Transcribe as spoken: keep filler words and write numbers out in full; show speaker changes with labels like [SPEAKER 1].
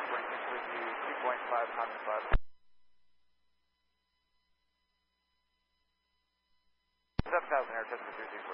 [SPEAKER 1] Lincoln with you, two point five, Honda five. seven thousand air, test for three six one.